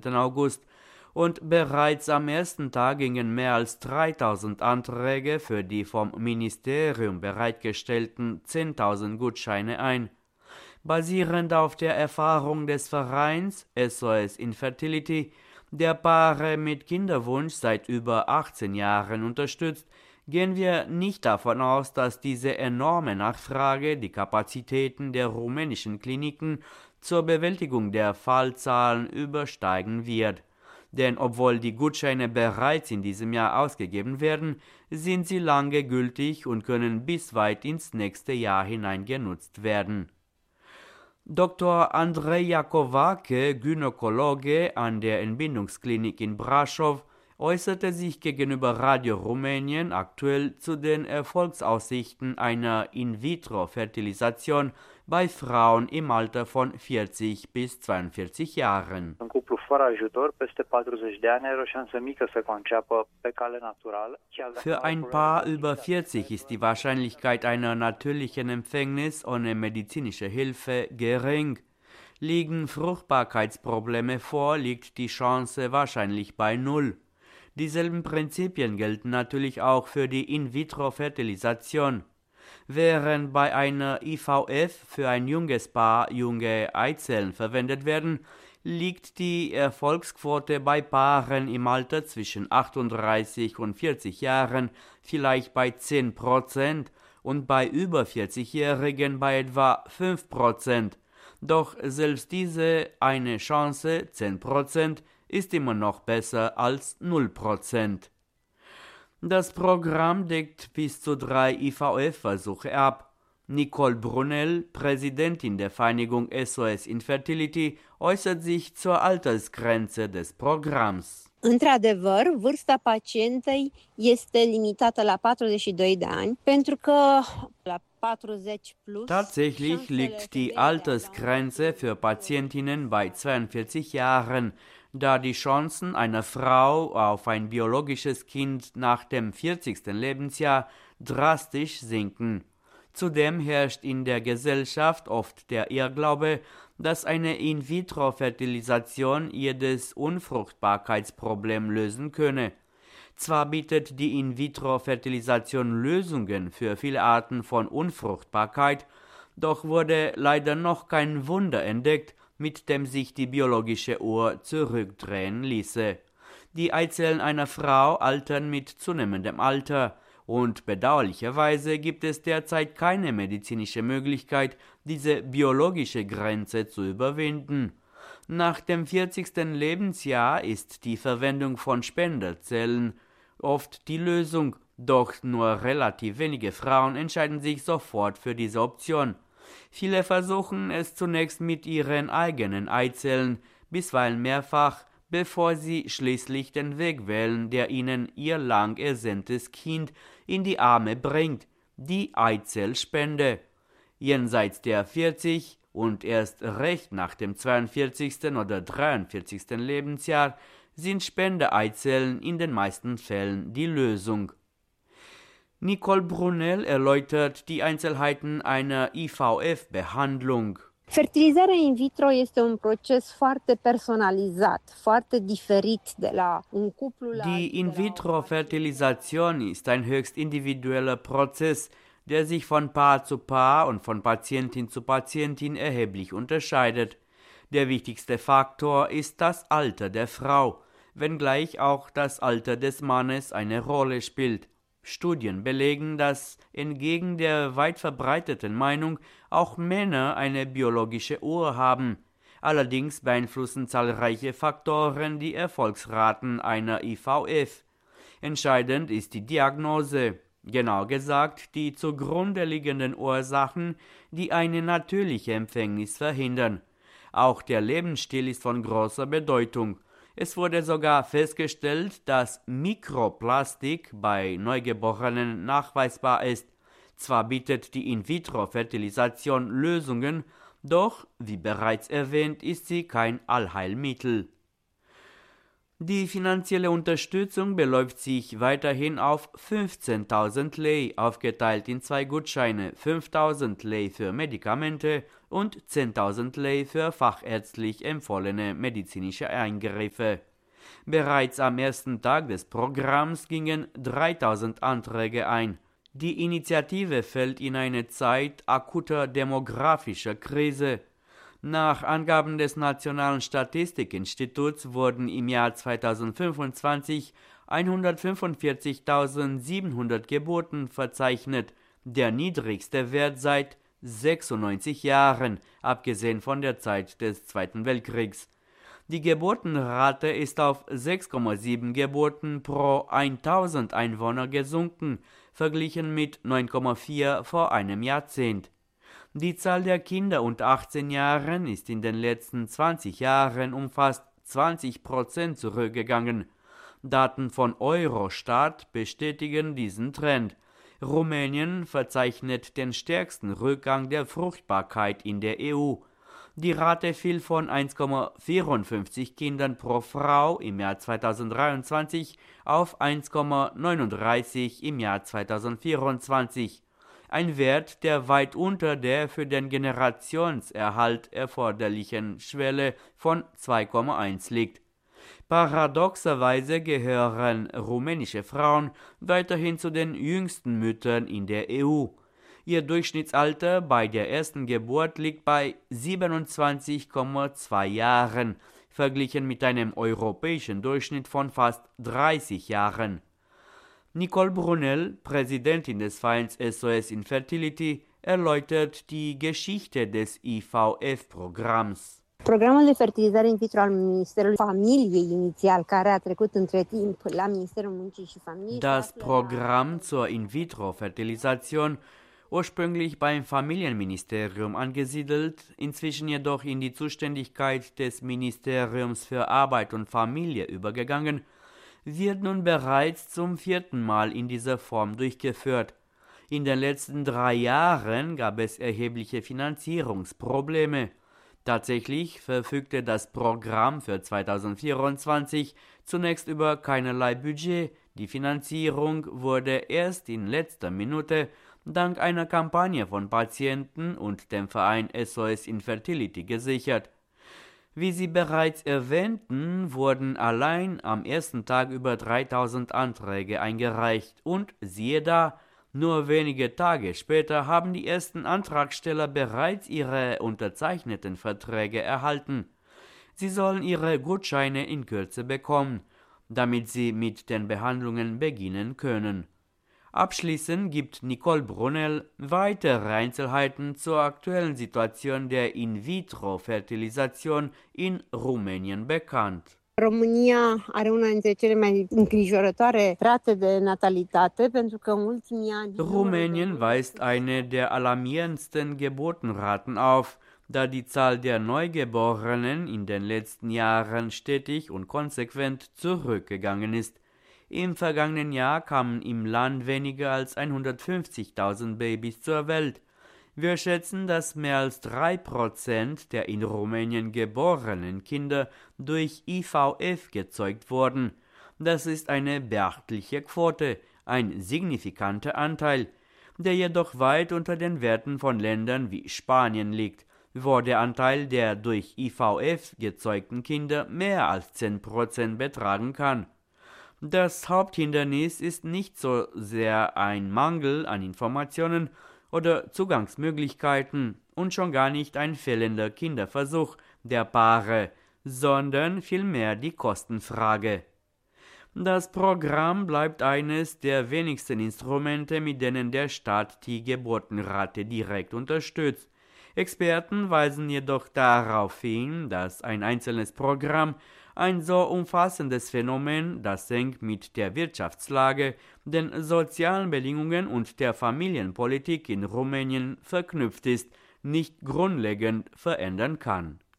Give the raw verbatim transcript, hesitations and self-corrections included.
neunzehnten August und bereits am ersten Tag gingen mehr als dreitausend Anträge für die vom Ministerium bereitgestellten zehntausend Gutscheine ein. Basierend auf der Erfahrung des Vereins S O S Infertility, der Paare mit Kinderwunsch seit über achtzehn Jahren unterstützt, gehen wir nicht davon aus, dass diese enorme Nachfrage die Kapazitäten der rumänischen Kliniken zur Bewältigung der Fallzahlen übersteigen wird. Denn obwohl die Gutscheine bereits in diesem Jahr ausgegeben werden, sind sie lange gültig und können bis weit ins nächste Jahr hinein genutzt werden. Doktor Andrei Iacovake, Gynäkologe an der Entbindungsklinik in Brașov, äußerte sich gegenüber Radio Rumänien aktuell zu den Erfolgsaussichten einer In-vitro-Fertilisation bei Frauen im Alter von vierzig bis zweiundvierzig Jahren. Für ein Paar über vierzig ist die Wahrscheinlichkeit einer natürlichen Empfängnis ohne medizinische Hilfe gering. Liegen Fruchtbarkeitsprobleme vor, liegt die Chance wahrscheinlich bei null. Dieselben Prinzipien gelten natürlich auch für die In-vitro-Fertilisation. Während bei einer I V F für ein junges Paar junge Eizellen verwendet werden, liegt die Erfolgsquote bei Paaren im Alter zwischen achtunddreißig und vierzig Jahren vielleicht bei zehn Prozent und bei über vierzig-Jährigen bei etwa fünf Prozent. Doch selbst diese eine Chance, zehn Prozent, ist immer noch besser als null Prozent. Das Programm deckt bis zu drei I V F-Versuche ab. Nicole Brunel, Präsidentin der Vereinigung S O S Infertility, äußert sich zur Altersgrenze des Programms. Într-adevăr, vârsta pacientei este limitată la patruzeci și doi de ani, pentru că la patruzeci plus. Tatsächlich liegt die Altersgrenze für Patientinnen bei zweiundvierzig Jahren, da die Chancen einer Frau auf ein biologisches Kind nach dem vierzigsten Lebensjahr drastisch sinken. Zudem herrscht in der Gesellschaft oft der Irrglaube, dass eine In-vitro-Fertilisation jedes Unfruchtbarkeitsproblem lösen könne. Zwar bietet die In-vitro-Fertilisation Lösungen für viele Arten von Unfruchtbarkeit, doch wurde leider noch kein Wunder entdeckt, mit dem sich die biologische Uhr zurückdrehen ließe. Die Eizellen einer Frau altern mit zunehmendem Alter. Und bedauerlicherweise gibt es derzeit keine medizinische Möglichkeit, diese biologische Grenze zu überwinden. Nach dem vierzigsten Lebensjahr ist die Verwendung von Spenderzellen oft die Lösung, doch nur relativ wenige Frauen entscheiden sich sofort für diese Option. Viele versuchen es zunächst mit ihren eigenen Eizellen, bisweilen mehrfach, bevor sie schließlich den Weg wählen, der ihnen ihr lang ersehntes Kind in die Arme bringt, die Eizellspende. Jenseits der vierzig und erst recht nach dem zweiundvierzigsten oder dreiundvierzigsten Lebensjahr sind Spendeeizellen in den meisten Fällen die Lösung. Nicole Brunel erläutert die Einzelheiten einer I V F-Behandlung. Fertilizarea in vitro este un proces foarte personalizat, foarte diferit de la un cuplu la Die In-vitro-Fertilisation ist ein höchst individueller Prozess, der sich von Paar zu Paar und von Patientin zu Patientin erheblich unterscheidet. Der wichtigste Faktor ist das Alter der Frau, wenngleich auch das Alter des Mannes eine Rolle spielt. Studien belegen, dass entgegen der weit verbreiteten Meinung auch Männer eine biologische Uhr haben. Allerdings beeinflussen zahlreiche Faktoren die Erfolgsraten einer I V F. Entscheidend ist die Diagnose, genau gesagt die zugrunde liegenden Ursachen, die eine natürliche Empfängnis verhindern. Auch der Lebensstil ist von großer Bedeutung. Es wurde sogar festgestellt, dass Mikroplastik bei Neugeborenen nachweisbar ist. Zwar bietet die In-vitro-Fertilisation Lösungen, doch, wie bereits erwähnt, ist sie kein Allheilmittel. Die finanzielle Unterstützung beläuft sich weiterhin auf fünfzehntausend Lei, aufgeteilt in zwei Gutscheine, fünftausend Lei für Medikamente und zehntausend Lei für fachärztlich empfohlene medizinische Eingriffe. Bereits am ersten Tag des Programms gingen dreitausend Anträge ein. Die Initiative fällt in eine Zeit akuter demografischer Krise. Nach Angaben des Nationalen Statistikinstituts wurden im Jahr zweitausendfünfundzwanzig hundertfünfundvierzigtausendsiebenhundert Geburten verzeichnet, der niedrigste Wert seit sechsundneunzig Jahren, abgesehen von der Zeit des Zweiten Weltkriegs. Die Geburtenrate ist auf sechs Komma sieben Geburten pro tausend Einwohner gesunken, verglichen mit neun Komma vier vor einem Jahrzehnt. Die Zahl der Kinder unter achtzehn Jahren ist in den letzten zwanzig Jahren um fast zwanzig Prozent zurückgegangen. Daten von Eurostat bestätigen diesen Trend. Rumänien verzeichnet den stärksten Rückgang der Fruchtbarkeit in der E U. Die Rate fiel von eins Komma vierundfünfzig Kindern pro Frau im Jahr zweitausenddreiundzwanzig auf eins Komma neununddreißig im Jahr zweitausendvierundzwanzig. Ein Wert, der weit unter der für den Generationserhalt erforderlichen Schwelle von zwei Komma eins liegt. Paradoxerweise gehören rumänische Frauen weiterhin zu den jüngsten Müttern in der E U. Ihr Durchschnittsalter bei der ersten Geburt liegt bei siebenundzwanzig Komma zwei Jahren, verglichen mit einem europäischen Durchschnitt von fast dreißig Jahren. Nicole Brunel, Präsidentin des Vereins S O S Infertility, erläutert die Geschichte des I V F-Programms. Programul de fertilizare in vitro al Ministerului Familiei inițial, care a trecut între timp la Ministerul Muncii și Familiei. Das Programm zur In-vitro-Fertilisation, ursprünglich beim Familienministerium angesiedelt, inzwischen jedoch in die Zuständigkeit des Ministeriums für Arbeit und Familie übergegangen, wird nun bereits zum vierten Mal in dieser Form durchgeführt. In den letzten drei Jahren gab es erhebliche Finanzierungsprobleme. Tatsächlich verfügte das Programm für zweitausendvierundzwanzig zunächst über keinerlei Budget. Die Finanzierung wurde erst in letzter Minute dank einer Kampagne von Patienten und dem Verein S O S Infertility gesichert. Wie Sie bereits erwähnten, wurden allein am ersten Tag über dreitausend Anträge eingereicht und siehe da, nur wenige Tage später haben die ersten Antragsteller bereits ihre unterzeichneten Verträge erhalten. Sie sollen ihre Gutscheine in Kürze bekommen, damit sie mit den Behandlungen beginnen können. Abschließend gibt Nicole Brunel weitere Einzelheiten zur aktuellen Situation der In-vitro-Fertilisation in Rumänien bekannt. România are una dintre cele mai îngrijorătoare rate de natalitate, pentru că în ultimii ani Rumänien weist eine der alarmierendsten Geburtenraten auf, da die Zahl der Neugeborenen in den letzten Jahren stetig und konsequent zurückgegangen ist. Im vergangenen Jahr kamen im Land weniger als hundertfünfzigtausend Babys zur Welt. Wir schätzen, dass mehr als drei Prozent der in Rumänien geborenen Kinder durch I V F gezeugt wurden. Das ist eine beachtliche Quote, ein signifikanter Anteil, der jedoch weit unter den Werten von Ländern wie Spanien liegt, wo der Anteil der durch I V F gezeugten Kinder mehr als zehn Prozent betragen kann. Das Haupthindernis ist nicht so sehr ein Mangel an Informationen oder Zugangsmöglichkeiten und schon gar nicht ein fehlender Kinderversuch der Paare, sondern vielmehr die Kostenfrage. Das Programm bleibt eines der wenigsten Instrumente, mit denen der Staat die Geburtenrate direkt unterstützt. Experten weisen jedoch darauf hin, dass ein einzelnes Programm ein so umfassendes Phänomen, das eng mit der Wirtschaftslage, den sozialen Bedingungen und der Familienpolitik in Rumänien verknüpft ist, nicht grundlegend verändern kann.